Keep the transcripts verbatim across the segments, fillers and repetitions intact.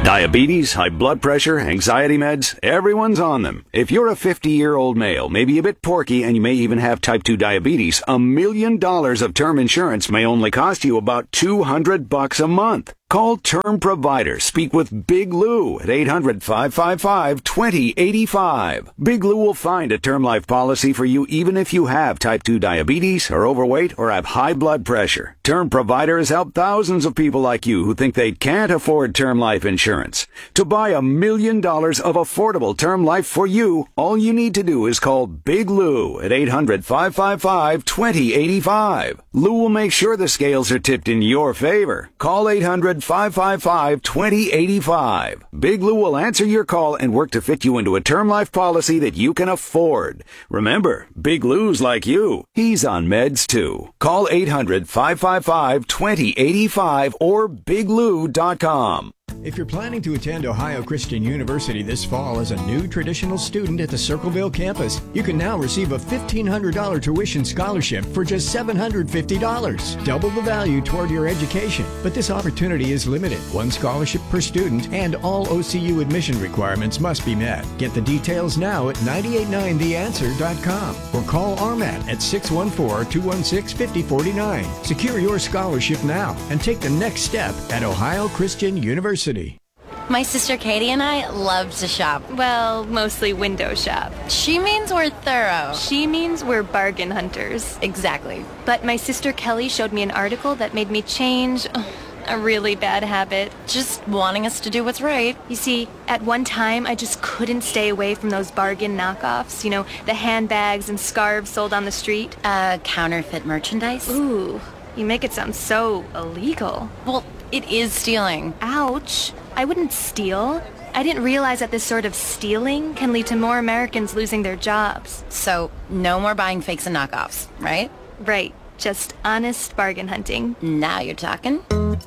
Diabetes, high blood pressure, anxiety meds, everyone's on them. If you're a fifty-year-old male, maybe a bit porky, and you may even have type two diabetes, a million dollars of term insurance may only cost you about two hundred bucks a month. Call Term Provider. Speak with Big Lou at eight hundred, five five five, two zero eight five. Big Lou will find a term life policy for you even if you have type two diabetes, are overweight, or have high blood pressure. Term Provider has helped thousands of people like you who think they can't afford term life insurance. To buy a million dollars of affordable term life for you, all you need to do is call Big Lou at eight hundred, five five five, two zero eight five. Lou will make sure the scales are tipped in your favor. Call eight hundred, five five five, two zero eight five. Big Lou will answer your call and work to fit you into a term life policy that you can afford. Remember, Big Lou's like you. He's on meds too. Call eight hundred, five five five, two zero eight five or big lou dot com. If you're planning to attend Ohio Christian University this fall as a new traditional student at the Circleville campus, you can now receive a fifteen hundred dollars tuition scholarship for just seven hundred fifty dollars. Double the value toward your education. But this opportunity is limited. One scholarship per student, and all O C U admission requirements must be met. Get the details now at nine eight nine the answer dot com or call R M A T at six one four, two one six, five zero four nine. Secure your scholarship now and take the next step at Ohio Christian University. My sister Katie and I love to shop. Well, mostly window shop. She means we're thorough. She means we're bargain hunters. Exactly. But my sister Kelly showed me an article that made me change ugh, a really bad habit. Just wanting us to do what's right. You see, at one time I just couldn't stay away from those bargain knockoffs. You know, the handbags and scarves sold on the street. Uh, counterfeit merchandise? Ooh, you make it sound so illegal. Well, it is stealing. Ouch. I wouldn't steal. I didn't realize that this sort of stealing can lead to more Americans losing their jobs. So, no more buying fakes and knockoffs, right? Right. Just honest bargain hunting. Now you're talking.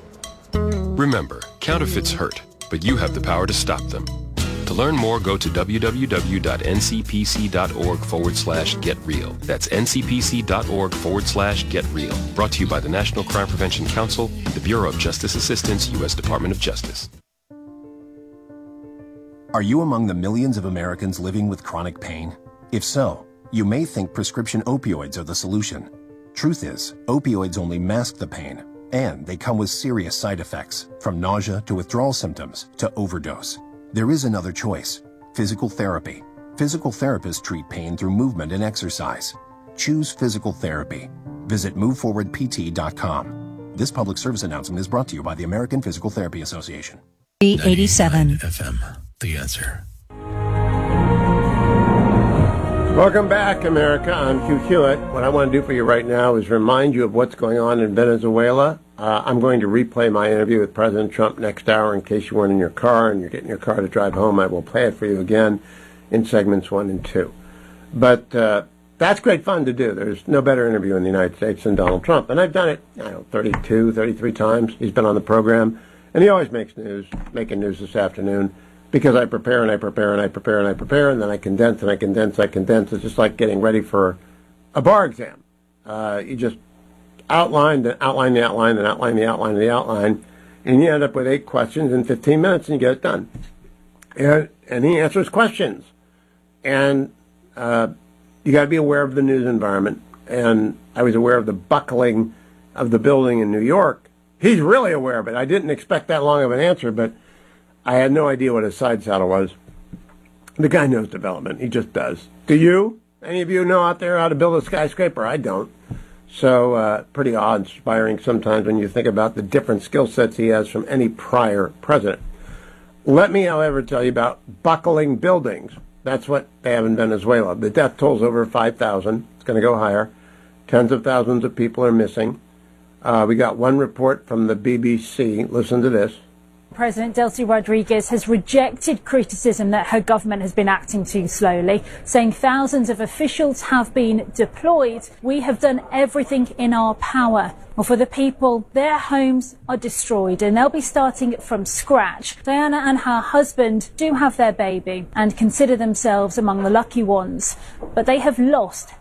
Remember, counterfeits hurt, but you have the power to stop them. To learn more, go to www.ncpc.org forward slash get real. That's ncpc.org forward slash get real. Brought to you by the National Crime Prevention Council and the Bureau of Justice Assistance, U S Department of Justice. Are you among the millions of Americans living with chronic pain? If so, you may think prescription opioids are the solution. Truth is, opioids only mask the pain, and they come with serious side effects, from nausea to withdrawal symptoms to overdose. There is another choice: physical therapy. Physical therapists treat pain through movement and exercise. Choose physical therapy. Visit move forward p t dot com. This public service announcement is brought to you by the American Physical Therapy Association. eighty-seven F M, The Answer. Welcome back, America. I'm Hugh Hewitt. What I want to do for you right now is remind you of what's going on in Venezuela. Uh, I'm going to replay my interview with President Trump next hour in case you weren't in your car and you're getting your car to drive home. I will play it for you again in segments one and two. But uh, that's great fun to do. There's no better interview in the United States than Donald Trump. And I've done it, I don't know, thirty-two, thirty-three times. He's been on the program. And he always makes news, making news this afternoon, because I prepare and I prepare and I prepare and I prepare, and then I condense and I condense, I condense. It's just like getting ready for a bar exam. Uh, you just outline, then outline the outline, then outline the outline of the outline, and you end up with eight questions in fifteen minutes, and you get it done. And, and he answers questions. And uh, you got to be aware of the news environment. And I was aware of the buckling of the building in New York. He's really aware of it. I didn't expect that long of an answer, but I had no idea what his side saddle was. The guy knows development. He just does. Do you? Any of you know out there how to build a skyscraper? I don't. So uh, pretty awe-inspiring sometimes when you think about the different skill sets he has from any prior president. Let me, however, tell you about buckling buildings. That's what they have in Venezuela. The death toll's over five thousand. It's going to go higher. Tens of thousands of people are missing. Uh, we got one report from the B B C. Listen to this. President Delcy Rodriguez has rejected criticism that her government has been acting too slowly, saying thousands of officials have been deployed. We have done everything in our power. Well, for the people, their homes are destroyed and they'll be starting from scratch. Diana and her husband do have their baby and consider themselves among the lucky ones, but they have lost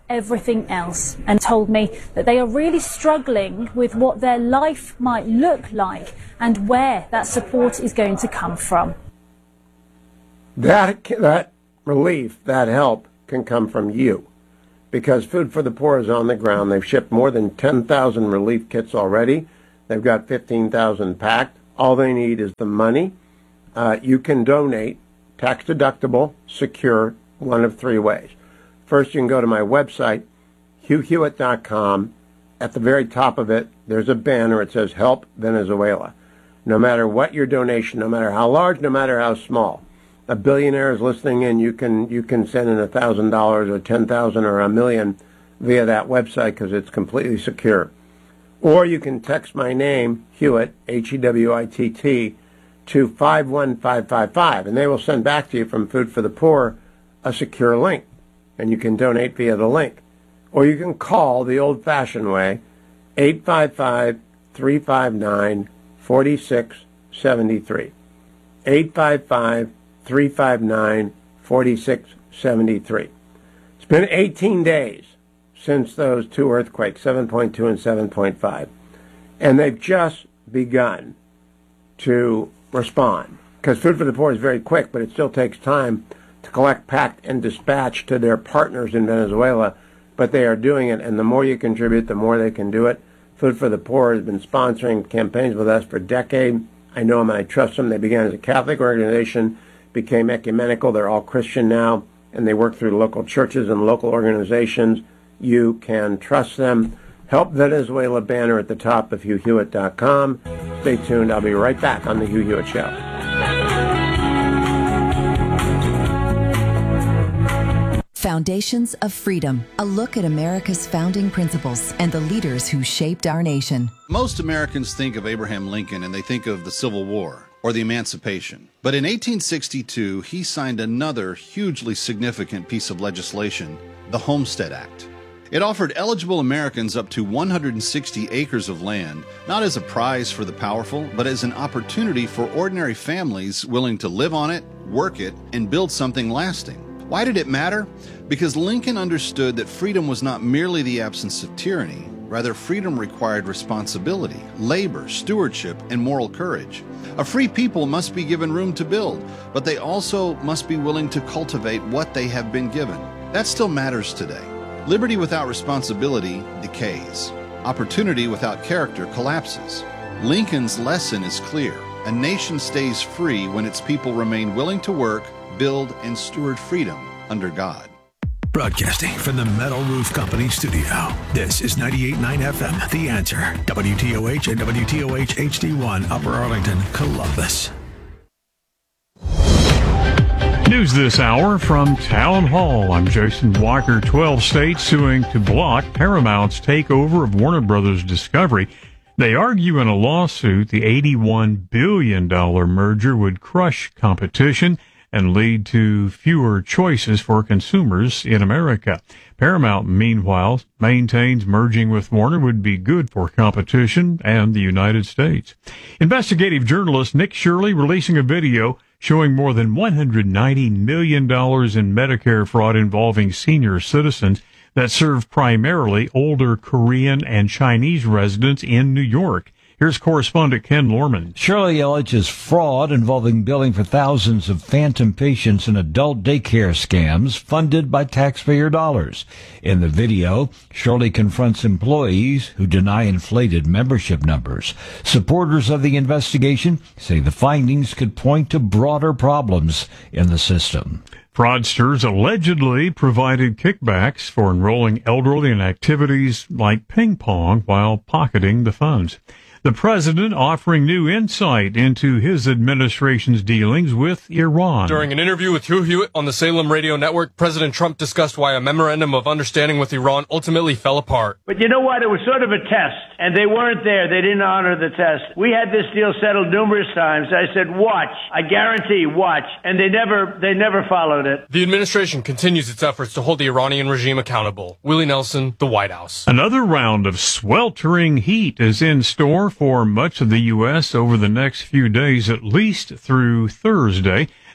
everything else, and told me that they are really struggling with what their life might look like and where that support is going to come from. That, that relief, that help can come from you, because Food for the Poor is on the ground. They've shipped more than ten thousand relief kits already. They've got fifteen thousand packed. All they need is the money. Uh, you can donate, tax deductible, secure, one of three ways. First, you can go to my website, hugh hewitt dot com. At the very top of it, there's a banner. It says Help Venezuela. No matter what your donation, no matter how large, no matter how small, a billionaire is listening in, you can you can send in one thousand dollars or ten thousand dollars or a million via that website because it's completely secure. Or you can text my name, Hewitt, H E W I T T, to five one five five five, and they will send back to you from Food for the Poor a secure link, and you can donate via the link. Or you can call the old-fashioned way, eight five five, three five nine, four six seven three. eight five five, three five nine, four six seven three. It's been eighteen days since those two earthquakes, seven point two and seven point five, and they've just begun to respond. Because Food for the Poor is very quick, but it still takes time to collect, pack, and dispatch to their partners in Venezuela, but they are doing it, and the more you contribute, the more they can do it. Food for the Poor has been sponsoring campaigns with us for a decade. I know them and I trust them. They began as a Catholic organization, became ecumenical. They're all Christian now, and they work through local churches and local organizations. You can trust them. Help Venezuela banner at the top of hugh hewitt dot com. Stay tuned. I'll be right back on The Hugh Hewitt Show. Foundations of Freedom, a look at America's founding principles and the leaders who shaped our nation. Most Americans think of Abraham Lincoln and they think of the Civil War or the Emancipation. But in eighteen sixty-two, he signed another hugely significant piece of legislation, the Homestead Act. It offered eligible Americans up to one hundred sixty acres of land, not as a prize for the powerful, but as an opportunity for ordinary families willing to live on it, work it, and build something lasting. Why did it matter? Because Lincoln understood that freedom was not merely the absence of tyranny. Rather, freedom required responsibility, labor, stewardship, and moral courage. A free people must be given room to build, but they also must be willing to cultivate what they have been given. That still matters today. Liberty without responsibility decays. Opportunity without character collapses. Lincoln's lesson is clear. A nation stays free when its people remain willing to work, build, and steward freedom under God. Broadcasting from the Metal Roof Company studio, this is ninety-eight point nine F M, The Answer, W T O H and W T O H H D one, Upper Arlington, Columbus. News this hour from Town Hall. I'm Jason Walker. twelve states suing to block Paramount's takeover of Warner Brothers Discovery. They argue in a lawsuit the eighty-one billion dollars merger would crush competition and lead to fewer choices for consumers in America. Paramount, meanwhile, maintains merging with Warner would be good for competition and the United States. Investigative journalist Nick Shirley releasing a video showing more than one hundred ninety million dollars in Medicare fraud involving senior citizens that serve primarily older Korean and Chinese residents in New York. Here's correspondent Ken Lorman. Shirley alleges fraud involving billing for thousands of phantom patients in adult daycare scams funded by taxpayer dollars. In the video, Shirley confronts employees who deny inflated membership numbers. Supporters of the investigation say the findings could point to broader problems in the system. Fraudsters allegedly provided kickbacks for enrolling elderly in activities like ping pong while pocketing the funds. The president offering new insight into his administration's dealings with Iran. During an interview with Hugh Hewitt on the Salem Radio Network, President Trump discussed why a memorandum of understanding with Iran ultimately fell apart. But you know what? It was sort of a test, and they weren't there. They didn't honor the test. We had this deal settled numerous times. I said, watch. I guarantee, watch. And they never, they never followed it. The administration continues its efforts to hold the Iranian regime accountable. Willie Nelson, The White House. Another round of sweltering heat is in store for much of the U S over the next few days, at least through Thursday.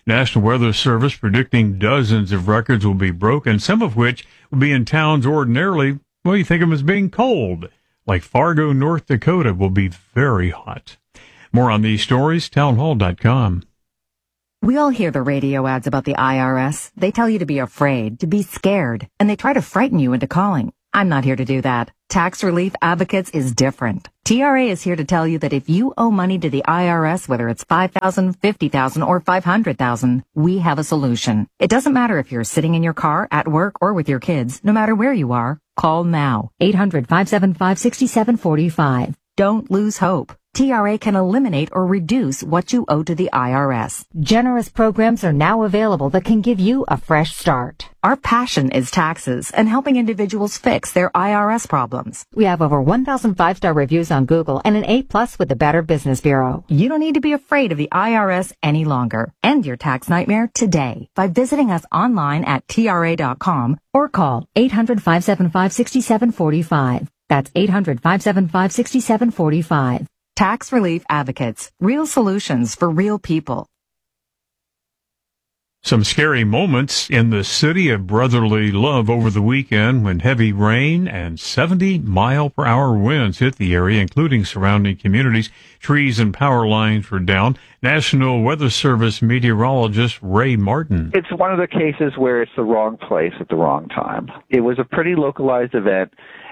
National Weather Service predicting dozens of records will be broken, some of which will be in towns ordinarily, well, you think of them as being cold. Like Fargo, North Dakota will be very hot. More on these stories, townhall dot com. We all hear the radio ads about the I R S. They tell you to be afraid, to be scared, and they try to frighten you into calling. I'm not here to do that. Tax Relief Advocates is different. T R A is here to tell you that if you owe money to the I R S, whether it's five thousand dollars, fifty thousand dollars, or five hundred thousand dollars, we have a solution. It doesn't matter if you're sitting in your car, at work, or with your kids. No matter where you are, call now. eight hundred, five seven five, six seven four five. Don't lose hope. T R A can eliminate or reduce what you owe to the I R S. Generous programs are now available that can give you a fresh start. Our passion is taxes and helping individuals fix their I R S problems. We have over one thousand five-star reviews on Google and an A plus with the Better Business Bureau. You don't need to be afraid of the I R S any longer. End your tax nightmare today by visiting us online at T R A dot com or call eight hundred, five seven five, six seven four five. That's eight hundred, five seven five, six seven four five. Tax Relief Advocates. Real solutions for real people. Some scary moments in the city of brotherly love over the weekend when heavy rain and seventy mile per hour winds hit the area, including surrounding communities. Trees and power lines were down. National Weather Service meteorologist Ray Martin. It's one of the cases where it's the wrong place at the wrong time. It was a pretty localized event,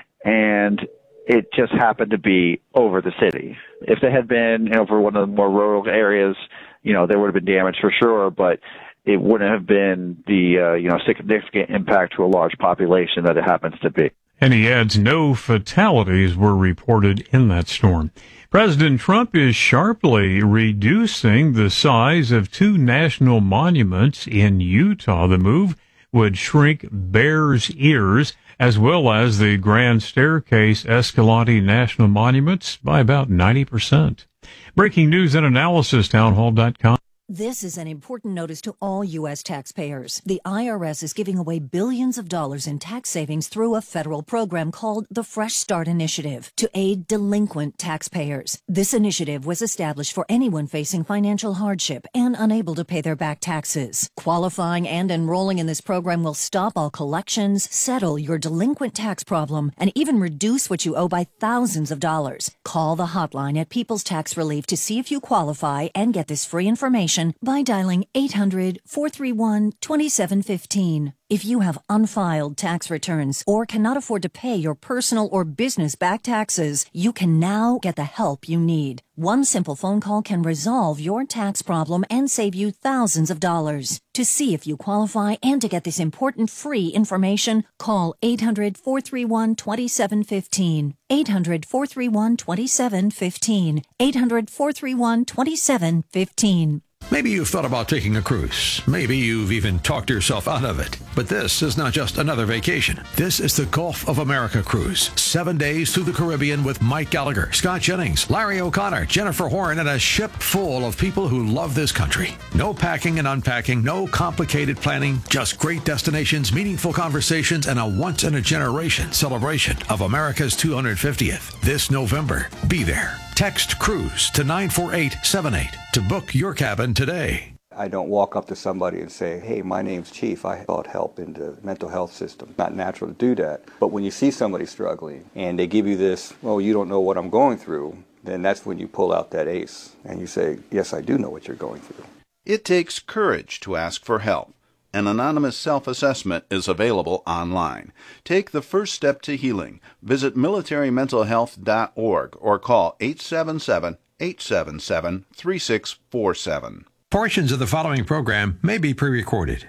and it just happened to be over the city. If they had been, you know, for one of the more rural areas, you know, there would have been damage for sure, but it wouldn't have been the, uh, you know, significant impact to a large population that it happens to be. And he adds no fatalities were reported in that storm. President Trump is sharply reducing the size of two national monuments in Utah. The move would shrink Bears Ears as well as the Grand Staircase Escalante National Monuments by about ninety percent. Breaking news and analysis, townhall dot com. This is an important notice to all U S taxpayers. The I R S is giving away billions of dollars in tax savings through a federal program called the Fresh Start Initiative to aid delinquent taxpayers. This initiative was established for anyone facing financial hardship and unable to pay their back taxes. Qualifying and enrolling in this program will stop all collections, settle your delinquent tax problem, and even reduce what you owe by thousands of dollars. Call the hotline at People's Tax Relief to see if you qualify and get this free information by dialing eight hundred, four three one, two seven one five. If you have unfiled tax returns or cannot afford to pay your personal or business back taxes, you can now get the help you need. One simple phone call can resolve your tax problem and save you thousands of dollars. To see if you qualify and to get this important free information, call eight hundred, four three one, two seven one five. eight hundred, four three one, two seven one five. eight hundred, four three one, two seven one five. Maybe you've thought about taking a cruise. Maybe you've even talked yourself out of it. But this is not just another vacation. This is the Gulf of America cruise. Seven days through the Caribbean with Mike Gallagher, Scott Jennings, Larry O'Connor, Jennifer Horn, and a ship full of people who love this country. No packing and unpacking, no complicated planning, just great destinations, meaningful conversations, and a once-in-a-generation celebration of America's two hundred fiftieth. This November, be there. Text CRUISE to nine four eight seven eight to book your cabin today. I don't walk up to somebody and say, hey, my name's Chief. I sought help in the mental health system. Not natural to do that. But when you see somebody struggling and they give you this, well, you don't know what I'm going through, then that's when you pull out that ace and you say, yes, I do know what you're going through. It takes courage to ask for help. An anonymous self-assessment is available online. Take the first step to healing. Visit military mental health dot org or call eight seven seven, eight seven seven, three six four seven. Portions of the following program may be pre-recorded.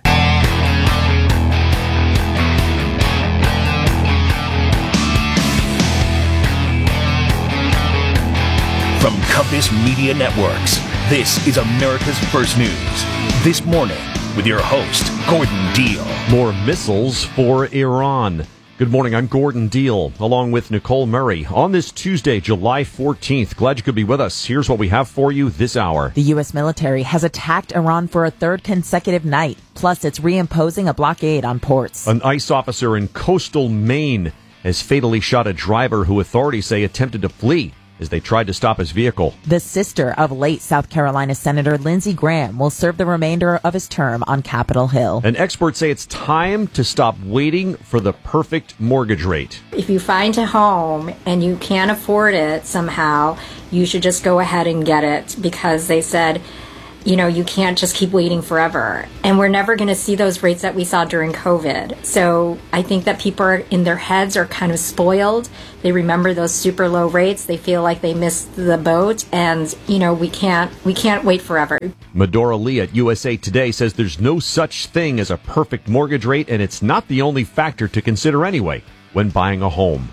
From Compass Media Networks, this is America's First News. This morning, with your host, Gordon Deal. More missiles for Iran. Good morning, I'm Gordon Deal, along with Nicole Murray. On this Tuesday, July fourteenth, glad you could be with us. Here's what we have for you this hour. The U S military has attacked Iran for a third consecutive night. Plus, it's reimposing a blockade on ports. An ICE officer in coastal Maine has fatally shot a driver who authorities say attempted to flee. as they tried to stop his vehicle. The sister of late South Carolina Senator Lindsey Graham will serve the remainder of his term on Capitol Hill. And experts say it's time to stop waiting for the perfect mortgage rate. If you find a home and you can't afford it somehow, you should just go ahead and get it, because they said, you know, you can't just keep waiting forever. And we're never going to see those rates that we saw during COVID. So I think that people are, in their heads are kind of spoiled. They remember those super low rates. They feel like they missed the boat. And, you know, we can't we can't wait forever. Medora Lee at U S A Today says there's no such thing as a perfect mortgage rate, and it's not the only factor to consider anyway when buying a home.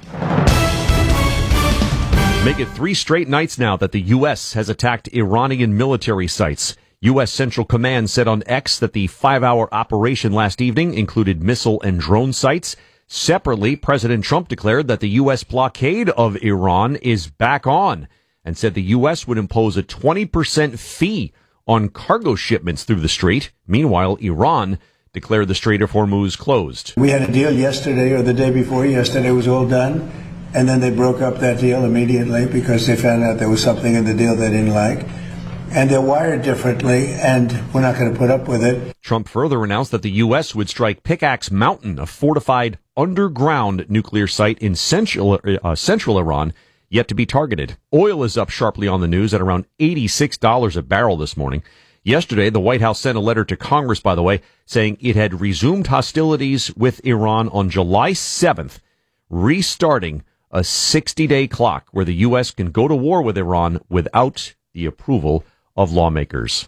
Make it three straight nights now that the U S has attacked Iranian military sites. U S Central Command said on X that the five-hour operation last evening included missile and drone sites. Separately, President Trump declared that the U S blockade of Iran is back on and said the U S would impose a twenty percent fee on cargo shipments through the strait. Meanwhile, Iran declared the Strait of Hormuz closed. We had a deal yesterday or the day before yesterday was all done. And then they broke up that deal immediately because they found out there was something in the deal they didn't like. And they're wired differently, and we're not going to put up with it. Trump further announced that the U S would strike Pickaxe Mountain, a fortified underground nuclear site in central, uh, central Iran, yet to be targeted. Oil is up sharply on the news at around eighty-six dollars a barrel this morning. Yesterday, the White House sent a letter to Congress, by the way, saying it had resumed hostilities with Iran on July seventh, restarting a sixty-day clock where the U S can go to war with Iran without the approval of lawmakers.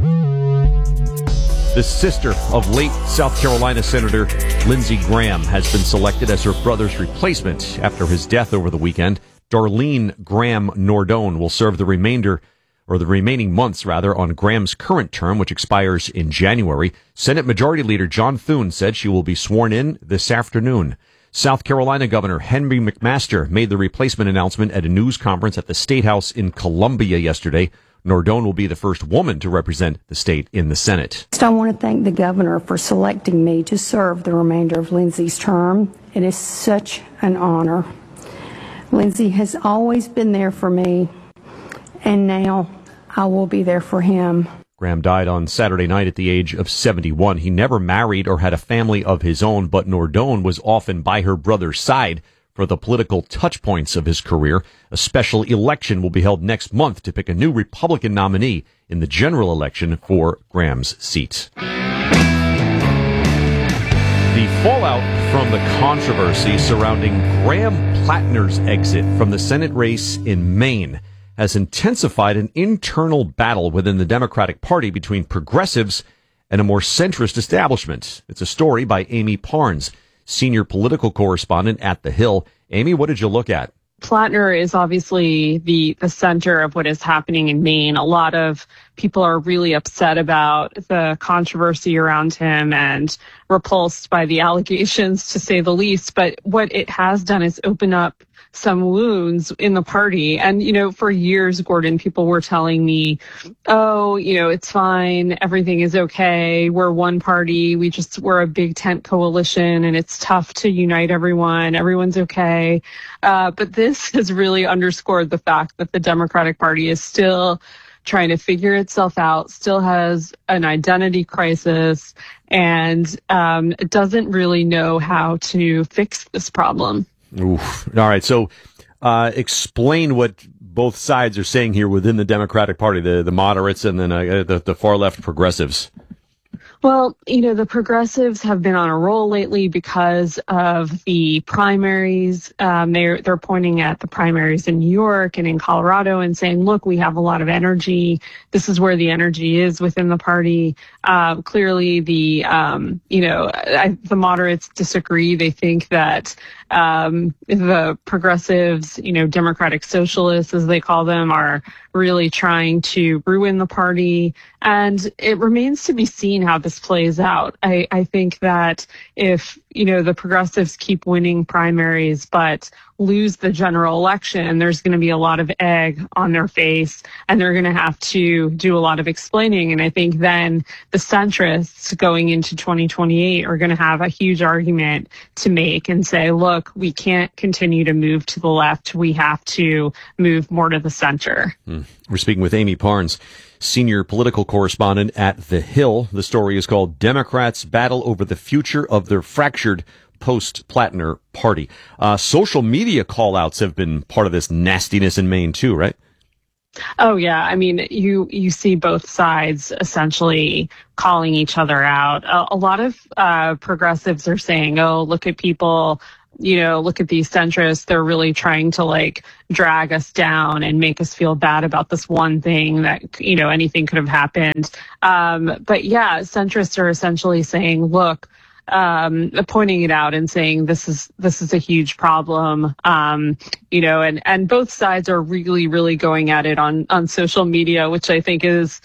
The sister of late South Carolina Senator Lindsey Graham has been selected as her brother's replacement after his death over the weekend. Darlene Graham Nordone will serve the remainder, or the remaining months rather, on Graham's current term, which expires in January. Senate Majority Leader John Thune said she will be sworn in this afternoon. South Carolina Governor Henry McMaster made the replacement announcement at a news conference at the State House in Columbia yesterday. Nordone will be the first woman to represent the state in the Senate. I want to thank the governor for selecting me to serve the remainder of Lindsey's term. It is such an honor. Lindsey has always been there for me, and now I will be there for him. Graham died on Saturday night at the age of seventy-one. He never married or had a family of his own, but Nordone was often by her brother's side for the political touch points of his career. A special election will be held next month to pick a new Republican nominee in the general election for Graham's seat. The fallout from the controversy surrounding Graham Plattner's exit from the Senate race in Maine has intensified an internal battle within the Democratic Party between progressives and a more centrist establishment. It's a story by Amy Parnes, senior political correspondent at The Hill. Amy, what did you look at? Plattner is obviously the, the center of what is happening in Maine. A lot of people are really upset about the controversy around him and repulsed by the allegations, to say the least. But what it has done is open up some wounds in the party. And, you know, for years, Gordon, people were telling me, oh, you know, it's fine. Everything is okay. We're one party. We just, we're a big tent coalition and it's tough to unite everyone. Everyone's okay. Uh, but this has really underscored the fact that the Democratic Party is still trying to figure itself out, still has an identity crisis, and um, doesn't really know how to fix this problem. Oof. All right. So uh, explain what both sides are saying here within the Democratic Party, the, the moderates and then uh, the, the far left progressives. Well, you know, the progressives have been on a roll lately because of the primaries. Um, they're, they're pointing at the primaries in New York and in Colorado and saying, look, we have a lot of energy. This is where the energy is within the party. Uh, clearly, the, um, you know, I, the moderates disagree. They think that um, the progressives, you know, democratic socialists, as they call them, are really trying to ruin the party. And it remains to be seen how this plays out. I, I think that if, you know, the progressives keep winning primaries, but lose the general election, there's going to be a lot of egg on their face, and they're going to have to do a lot of explaining. And I think then the centrists going into twenty twenty-eight are going to have a huge argument to make and say, look, we can't continue to move to the left. We have to move more to the center. Mm. We're speaking with Amy Parnes, senior political correspondent at The Hill. The story is called Democrats Battle Over the Future of Their Fractured Post-Plattner Party. Uh, social media call-outs have been part of this nastiness in Maine too, right? Oh, yeah. I mean, you you see both sides essentially calling each other out. A, a lot of uh, progressives are saying, oh, look at people, you know, look at these centrists. They're really trying to like drag us down and make us feel bad about this one thing that, you know, anything could have happened. Um, but yeah, centrists are essentially saying, look, um, pointing it out and saying this is this is a huge problem, um, you know, and, and both sides are really, really going at it on, on social media, which I think is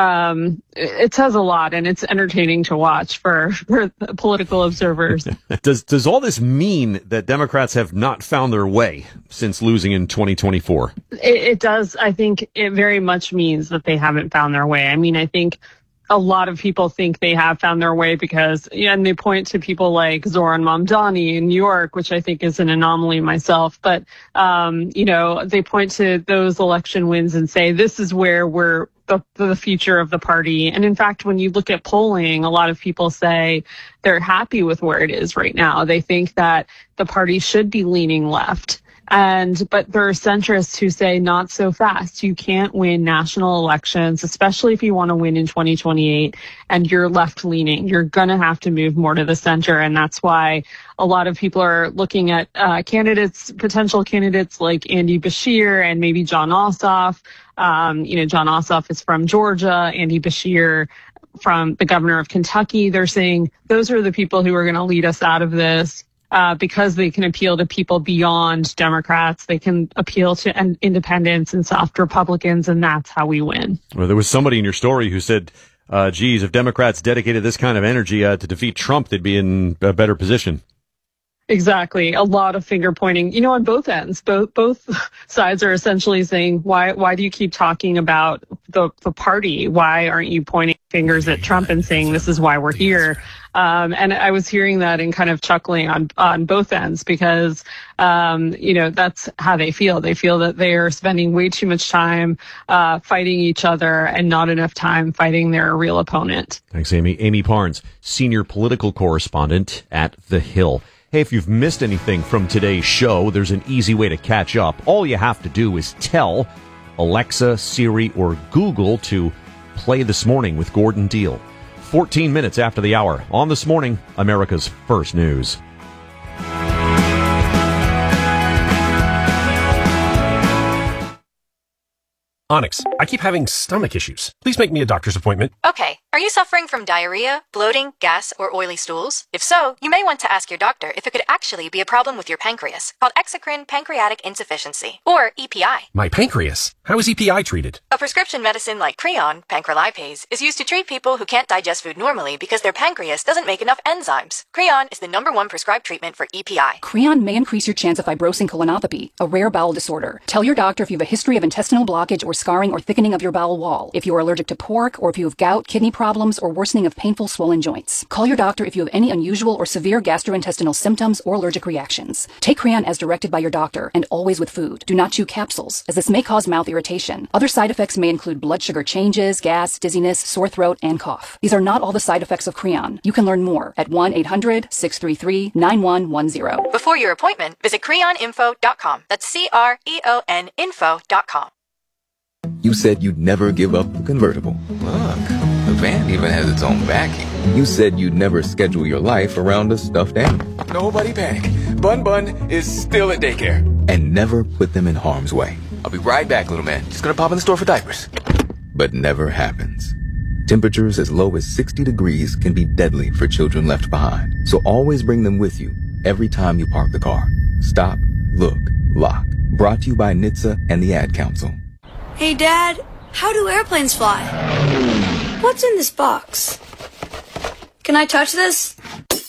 um, it says a lot, and it's entertaining to watch for, for political observers. Does does all this mean that Democrats have not found their way since losing in twenty twenty-four? It, it does. I think it very much means that they haven't found their way. I mean, I think a lot of people think they have found their way because, yeah, and they point to people like Zoran Mamdani in New York, which I think is an anomaly myself. But, um, you know, they point to those election wins and say, this is where we're the, the future of the party. And in fact, when you look at polling, a lot of people say they're happy with where it is right now. They think that the party should be leaning left. And, but there are centrists who say not so fast. You can't win national elections, especially if you want to win in twenty twenty-eight and you're left leaning. You're going to have to move more to the center. And that's why a lot of people are looking at uh, candidates, potential candidates like Andy Beshear and maybe Jon Ossoff. Um, you know, Jon Ossoff is from Georgia, Andy Beshear from the governor of Kentucky. They're saying those are the people who are going to lead us out of this. Uh, because they can appeal to people beyond Democrats. They can appeal to en- independents and soft Republicans, and that's how we win. Well, there was somebody in your story who said, uh, geez, if Democrats dedicated this kind of energy uh, to defeat Trump, they'd be in a better position. Exactly. A lot of finger pointing, you know, on both ends. Both both sides are essentially saying, why why do you keep talking about the, the party? Why aren't you pointing fingers at Trump and saying this is why we're here? Um, and I was hearing that and kind of chuckling on, on both ends because, um, you know, that's how they feel. They feel that they are spending way too much time uh, fighting each other and not enough time fighting their real opponent. Thanks, Amy. Amy Parnes, senior political correspondent at The Hill. Hey, if you've missed anything from today's show, there's an easy way to catch up. All you have to do is tell Alexa, Siri, or Google to play This Morning with Gordon Deal. fourteen minutes after the hour on This Morning, America's First News. Onyx, I keep having stomach issues. Please make me a doctor's appointment. Okay. Are you suffering from diarrhea, bloating, gas, or oily stools? If so, you may want to ask your doctor if it could actually be a problem with your pancreas, called exocrine pancreatic insufficiency, or E P I. My pancreas? How is E P I treated? A prescription medicine like Creon, pancrelipase, is used to treat people who can't digest food normally because their pancreas doesn't make enough enzymes. Creon is the number one prescribed treatment for E P I. Creon may increase your chance of fibrosing colonopathy, a rare bowel disorder. Tell your doctor if you have a history of intestinal blockage or scarring or thickening of your bowel wall, if you are allergic to pork, or if you have gout, kidney problems, or worsening of painful swollen joints. Call your doctor if you have any unusual or severe gastrointestinal symptoms or allergic reactions. Take Creon as directed by your doctor, and always with food. Do not chew capsules, as this may cause mouth irritation. Other side effects may include blood sugar changes, gas, dizziness, sore throat, and cough. These are not all the side effects of Creon. You can learn more at one eight hundred, six three three, nine one one zero. Before your appointment, visit creon info dot com. That's C R E O N info dot com. You said you'd never give up the convertible. Look, the van even has its own backing. You said you'd never schedule your life around a stuffed animal. Nobody panic. Bun Bun is still at daycare. And never put them in harm's way. I'll be right back, little man. Just gonna pop in the store for diapers. But never happens. Temperatures as low as sixty degrees can be deadly for children left behind. So always bring them with you every time you park the car. Stop, look, lock. Brought to you by N H T S A and the Ad Council. Hey, Dad, how do airplanes fly? What's in this box? Can I touch this?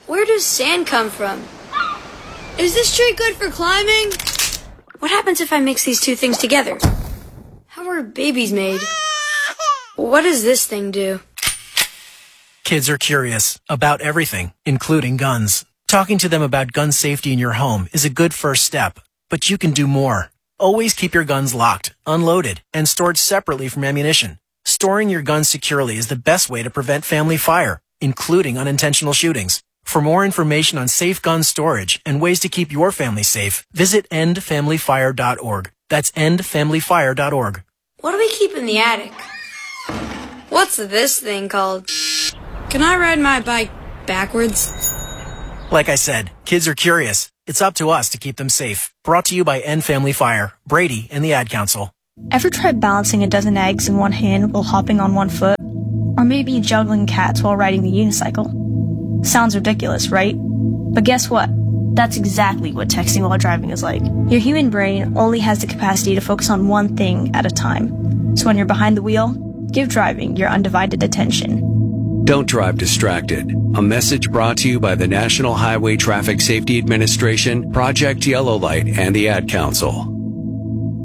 Where does sand come from? Is this tree good for climbing? What happens if I mix these two things together? How are babies made? What does this thing do? Kids are curious about everything, including guns. Talking to them about gun safety in your home is a good first step, but you can do more. Always keep your guns locked, unloaded, and stored separately from ammunition. Storing your guns securely is the best way to prevent family fire, including unintentional shootings. For more information on safe gun storage and ways to keep your family safe, visit end family fire dot org. That's end family fire dot org. What do we keep in the attic? What's this thing called? Can I ride my bike backwards? Like I said, kids are curious. It's up to us to keep them safe. Brought to you by End Family Fire, Brady, and the Ad Council. Ever tried balancing a dozen eggs in one hand while hopping on one foot? Or maybe juggling cats while riding the unicycle? Sounds ridiculous, right? But guess what? That's exactly what texting while driving is like. Your human brain only has the capacity to focus on one thing at a time. So when you're behind the wheel, give driving your undivided attention. Don't drive distracted. A message brought to you by the National Highway Traffic Safety Administration, Project Yellow Light, and the Ad Council.